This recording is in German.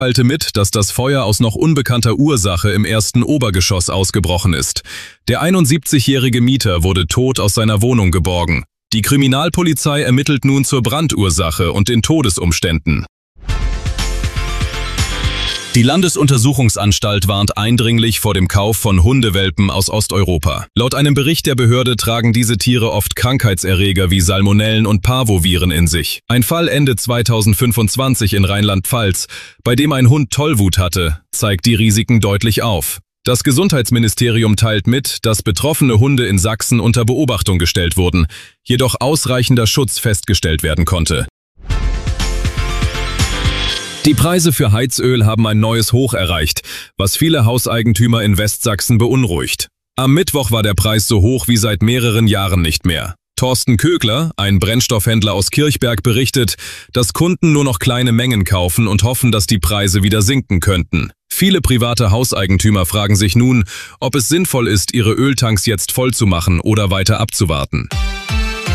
teilte mit, dass das Feuer aus noch unbekannter Ursache im ersten Obergeschoss ausgebrochen ist. Der 71-jährige Mieter wurde tot aus seiner Wohnung geborgen. Die Kriminalpolizei ermittelt nun zur Brandursache und den Todesumständen. Die Landesuntersuchungsanstalt warnt eindringlich vor dem Kauf von Hundewelpen aus Osteuropa. Laut einem Bericht der Behörde tragen diese Tiere oft Krankheitserreger wie Salmonellen und Parvoviren in sich. Ein Fall Ende 2025 in Rheinland-Pfalz, bei dem ein Hund Tollwut hatte, zeigt die Risiken deutlich auf. Das Gesundheitsministerium teilt mit, dass betroffene Hunde in Sachsen unter Beobachtung gestellt wurden, jedoch ausreichender Schutz festgestellt werden konnte. Die Preise für Heizöl haben ein neues Hoch erreicht, was viele Hauseigentümer in Westsachsen beunruhigt. Am Mittwoch war der Preis so hoch wie seit mehreren Jahren nicht mehr. Thorsten Kögler, ein Brennstoffhändler aus Kirchberg, berichtet, dass Kunden nur noch kleine Mengen kaufen und hoffen, dass die Preise wieder sinken könnten. Viele private Hauseigentümer fragen sich nun, ob es sinnvoll ist, ihre Öltanks jetzt voll zu machen oder weiter abzuwarten.